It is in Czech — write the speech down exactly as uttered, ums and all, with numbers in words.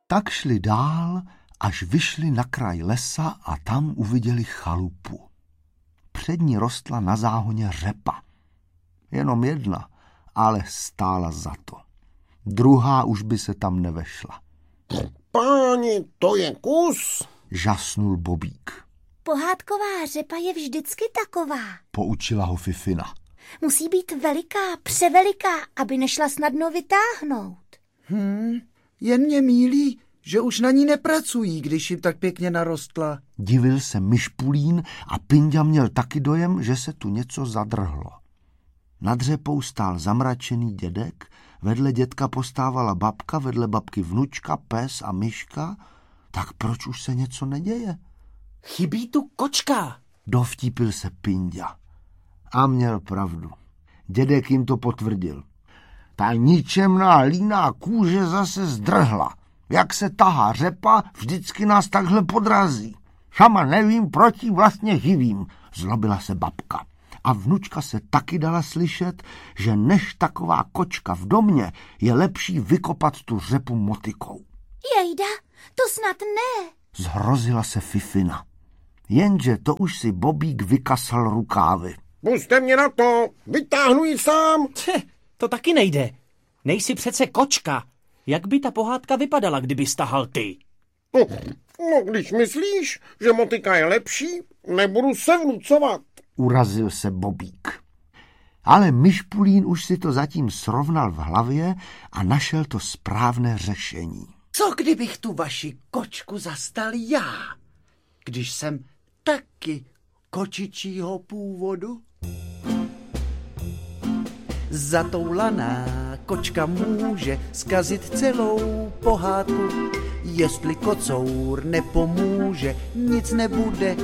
Tak šli dál, až vyšli na kraj lesa a tam uviděli chalupu. Před ní rostla na záhoně řepa. Jenom jedna, ale stála za to. Druhá už by se tam nevešla. Páni, to je kus, žasnul Bobík. Pohádková řepa je vždycky taková, poučila ho Fifina. Musí být veliká, převeliká, aby nešla snadno vytáhnout. Hmm, jen mě mýlí, že už na ní nepracují, když jim tak pěkně narostla. Divil se Myšpulín a Pinďa měl taky dojem, že se tu něco zadrhlo. Nad řepou stál zamračený dědek, vedle dědka postávala babka, vedle babky vnučka, pes a myška. Tak proč už se něco neděje? Chybí tu kočka, dovtípil se Pinďa. A měl pravdu. Dědek jim to potvrdil. Ta ničemná líná kůže zase zdrhla. Jak se tahá řepa, vždycky nás takhle podrazí. Sama nevím, proč jí vlastně živím, zlobila se babka. A vnučka se taky dala slyšet, že než taková kočka v domě je lepší vykopat tu řepu motykou. Jejda, to snad ne, zhrozila se Fifina. Jenže to už si Bobík vykasal rukávy. Pusťte mě na to, vytáhnu ji sám. Tě, to taky nejde. Nejsi přece kočka. Jak by ta pohádka vypadala, kdyby stahal ty? No, no, když myslíš, že motyka je lepší, nebudu se vnucovat. Urazil se Bobík. Ale Myšpulín už si to zatím srovnal v hlavě a našel to správné řešení. Co kdybych tu vaši kočku zastal já, když jsem taky kočičího původu? Zatoulaná kočka může zkazit celou pohádku. Jestli kocour nepomůže, nic nebude